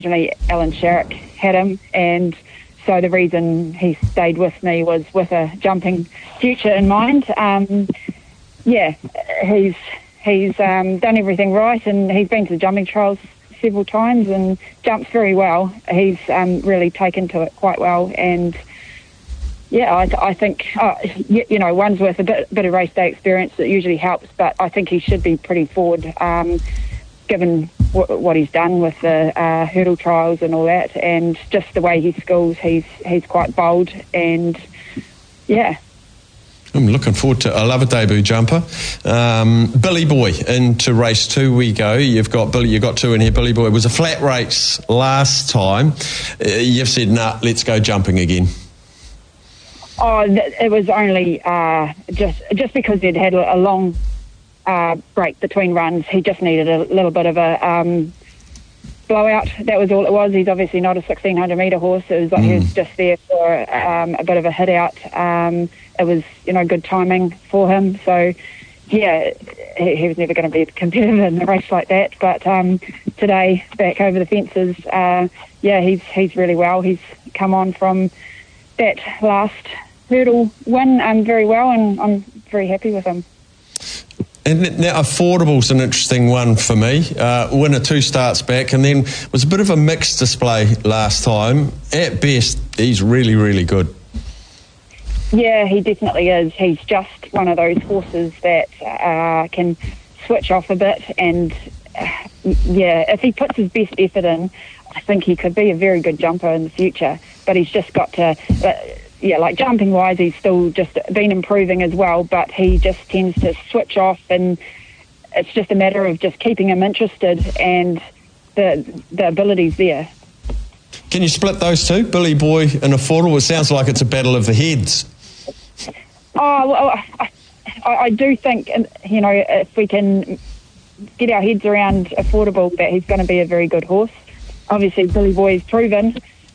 originally Alan Sharrock had him, and so the reason he stayed with me was with a jumping future in mind. He's done everything right, and he's been to the jumping trials several times and jumps very well. He's really taken to it quite well, and I think one's worth a bit of race day experience that usually helps, but I think he should be pretty forward given what he's done with the hurdle trials and all that, and just the way he schools. He's quite bold, and I'm looking forward to. I love a debut jumper. Billy Boy, into race 2 we go. You've got Billy. You've got 2 in here. Billy Boy, it was a flat race last time. You've said, nah, let's go jumping again. Oh, it was only just because he'd had a long break between runs. He just needed a little bit of a blowout. That was all it was. He's obviously not a 1,600 metre horse. It was like he was just there for a bit of a hit out. It was, good timing for him. So, he was never going to be competitive in a race like that. But today, back over the fences, he's really well. He's come on from that last hurdle win very well, and I'm very happy with him. And now, Affordable's an interesting one for me. Winner 2 starts back, and then was a bit of a mixed display last time. At best, he's really, really good. Yeah, he definitely is. He's just one of those horses that can switch off a bit, and if he puts his best effort in, I think he could be a very good jumper in the future. But he's just got to... jumping wise, he's still just been improving as well, but he just tends to switch off, and it's just a matter of just keeping him interested, and the ability's there. Can you split those two, Billy Boy and Affordable? It sounds like it's a battle of the heads. Oh, well, I do think, if we can get our heads around Affordable, that he's going to be a very good horse. Obviously, Billy Boy's proven.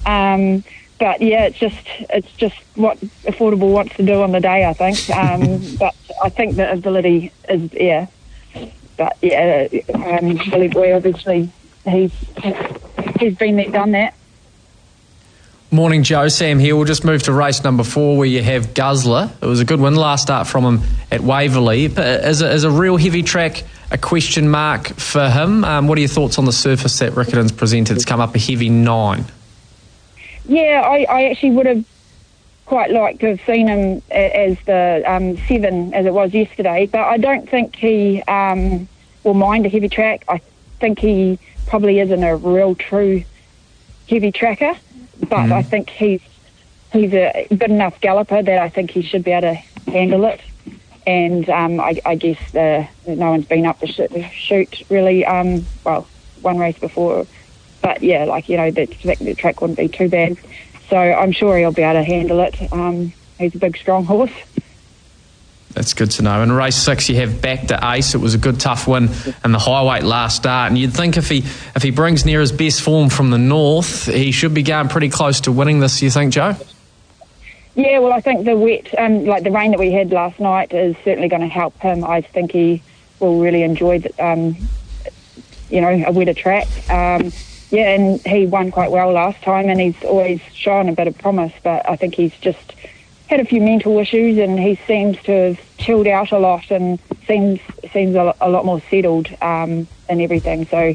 But it's just what Affordable wants to do on the day, I think. But I think the ability is there. But Billy Boy, obviously, he's been there, done that. Morning, Joe. Sam here. We'll just move to race number 4, where you have Guzzler. It was a good win last start from him at Waverley. But as a real heavy track, a question mark for him. What are your thoughts on the surface that Riccarton's presented? It's come up a heavy 9. Yeah, I actually would have quite liked to have seen him as the 7 as it was yesterday, but I don't think he will mind a heavy track. I think he probably isn't a real true heavy tracker, but I think he's a good enough galloper that I think he should be able to handle it. And I guess no one's been up the chute really. One race before. But the track wouldn't be too bad. So I'm sure he'll be able to handle it. He's a big, strong horse. That's good to know. In race 6, you have Back to Ace. It was a good, tough win in the highweight last start. And you'd think if he brings near his best form from the north, he should be going pretty close to winning this, you think, Joe? Yeah, well, I think the wet, the rain that we had last night is certainly going to help him. I think he will really enjoy a wetter track. And he won quite well last time, and he's always shown a bit of promise, but I think he's just had a few mental issues, and he seems to have chilled out a lot and seems a lot more settled and everything. So,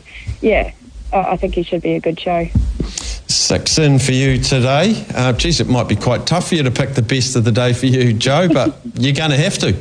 I think he should be a good show. 6 in for you today. It might be quite tough for you to pick the best of the day for you, Joe, but you're going to have to.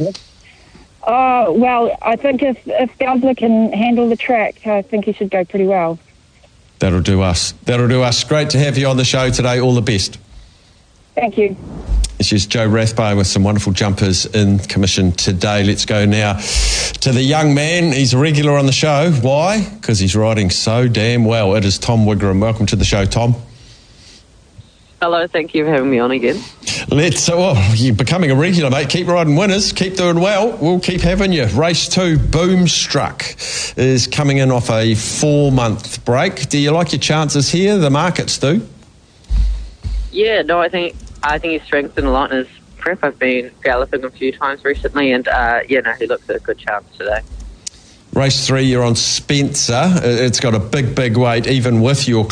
Well, I think if Guzzler can handle the track, I think he should go pretty well. That'll do us. Great to have you on the show today. All the best. Thank you. This is Joe Rathbone with some wonderful jumpers in commission today. Let's go now to the young man. He's a regular on the show. Why? Because he's riding so damn well. It is Tom Wigram. Welcome to the show, Tom. Hello, thank you for having me on again. You're becoming a regular, mate. Keep riding winners, keep doing well. We'll keep having you. Race 2, Boomstruck, is coming in off a 4-month break. Do you like your chances here? The markets do. Yeah, no, I think he's strengthened a lot in his prep. I've been galloping a few times recently, and he looks a good chance today. Race 3, you're on Spencer. It's got a big weight, even with your